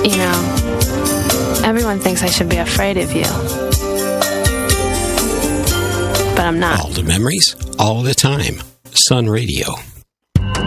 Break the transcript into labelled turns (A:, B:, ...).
A: you know, everyone thinks I should be afraid of you. But I'm not.
B: All the memories, all the time. Sun Radio.